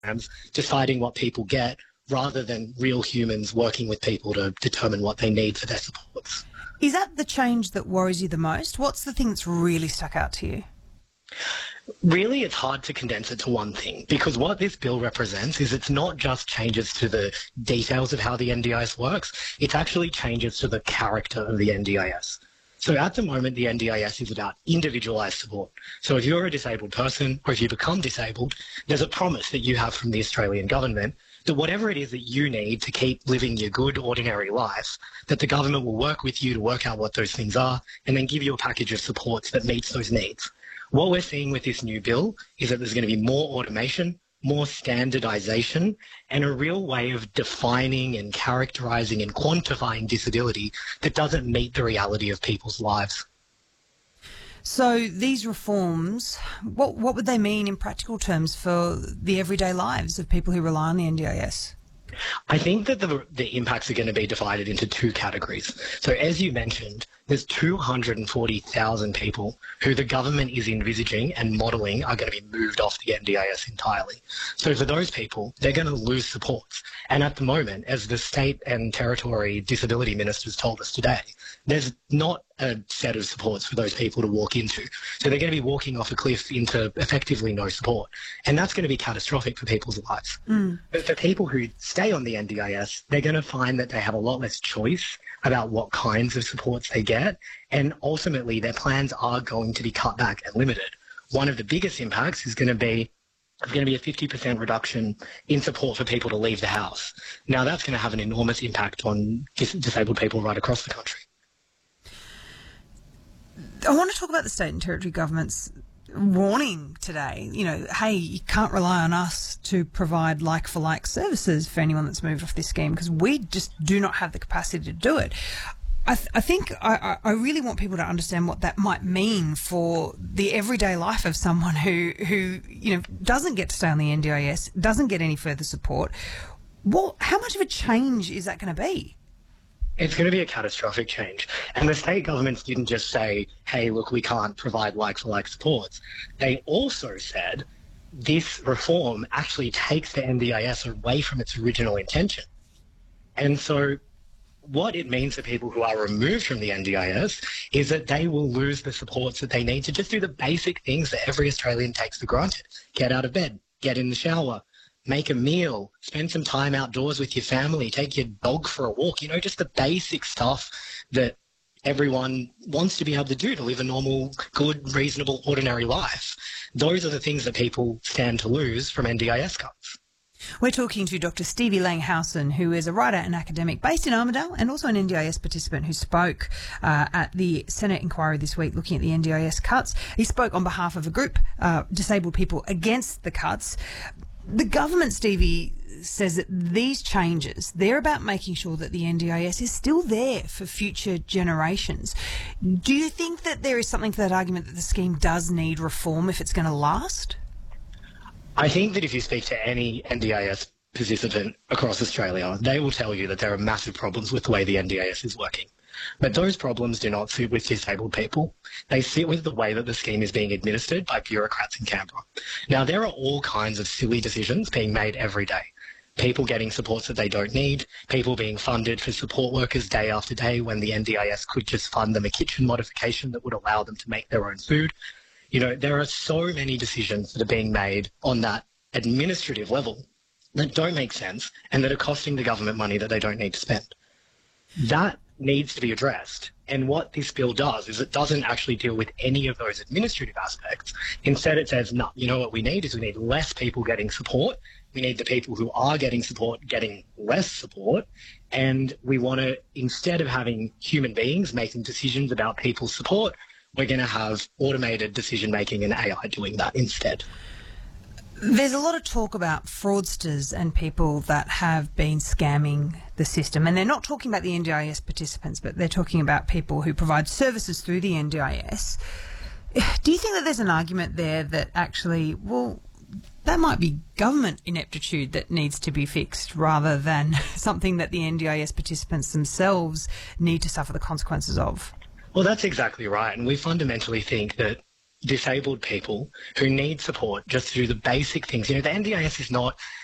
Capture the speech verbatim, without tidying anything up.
deciding what people get rather than real humans working with people to determine what they need for their supports. Is that the change that worries you the most? What's the thing that's really stuck out to you? Really, it's hard to condense it to one thing, because what this bill represents is it's not just changes to the details of how the N D I S works, it's actually changes to the character of the N D I S. So at the moment, the N D I S is about individualised support. So if you're a disabled person or if you become disabled, there's a promise that you have from the Australian government that whatever it is that you need to keep living your good, ordinary life, that the government will work with you to work out what those things are and then give you a package of supports that meets those needs. What we're seeing with this new bill is that there's going to be more automation, more standardisation, and a real way of defining and characterising and quantifying disability that doesn't meet the reality of people's lives. So these reforms, what what would they mean in practical terms for the everyday lives of people who rely on the N D I S? I think that the, the impacts are going to be divided into two categories. So as you mentioned, there's two hundred forty thousand people who the government is envisaging and modelling are going to be moved off the N D I S entirely. So for those people, they're going to lose supports. And at the moment, as the state and territory disability ministers told us today, there's not a set of supports for those people to walk into. So they're going to be walking off a cliff into effectively no support. And that's going to be catastrophic for people's lives. Mm. But for people who stay on the N D I S, they're going to find that they have a lot less choice about what kinds of supports they get. And ultimately, their plans are going to be cut back and limited. One of the biggest impacts is going to be There's going to be a fifty percent reduction in support for people to leave the house. Now, that's going to have an enormous impact on dis- disabled people right across the country. I want to talk about the state and territory government's warning today. You know, hey, you can't rely on us to provide like-for-like services for anyone that's moved off this scheme because we just do not have the capacity to do it. I, th- I think I, I really want people to understand what that might mean for the everyday life of someone who, who you know, doesn't get to stay on the N D I S, doesn't get any further support. Well, how much of a change is that going to be? It's going to be a catastrophic change. And the state governments didn't just say, hey, look, we can't provide like-for-like supports. They also said this reform actually takes the N D I S away from its original intention. And so what it means for people who are removed from the N D I S is that they will lose the supports that they need to just do the basic things that every Australian takes for granted. Get out of bed, get in the shower, make a meal, spend some time outdoors with your family, take your dog for a walk, you know, just the basic stuff that everyone wants to be able to do to live a normal, good, reasonable, ordinary life. Those are the things that people stand to lose from N D I S cuts. We're talking to Doctor Stevie Langhausen, who is a writer and academic based in Armidale and also an N D I S participant who spoke uh, at the Senate inquiry this week looking at the N D I S cuts. He spoke on behalf of a group, uh, Disabled People Against the Cuts. The government, Stevie, says that these changes, they're about making sure that the N D I S is still there for future generations. Do you think that there is something to that argument that the scheme does need reform if it's going to last? I think that if you speak to any N D I S participant across Australia, they will tell you that there are massive problems with the way the N D I S is working. But those problems do not sit with disabled people. They sit with the way that the scheme is being administered by bureaucrats in Canberra. Now, there are all kinds of silly decisions being made every day. People getting supports that they don't need, people being funded for support workers day after day when the N D I S could just fund them a kitchen modification that would allow them to make their own food. You know, there are so many decisions that are being made on that administrative level that don't make sense and that are costing the government money that they don't need to spend. That needs to be addressed. And what this bill does is it doesn't actually deal with any of those administrative aspects. Instead, it says, no, you know what we need is we need less people getting support. We need the people who are getting support getting less support. And we want to, instead of having human beings making decisions about people's support, we're going to have automated decision-making and A I doing that instead. There's a lot of talk about fraudsters and people that have been scamming the system. And they're not talking about the N D I S participants, but they're talking about people who provide services through the N D I S. Do you think that there's an argument there that actually, well, that might be government ineptitude that needs to be fixed rather than something that the N D I S participants themselves need to suffer the consequences of? Well, that's exactly right. And we fundamentally think that disabled people who need support just through the basic things. You know, the N D I S is not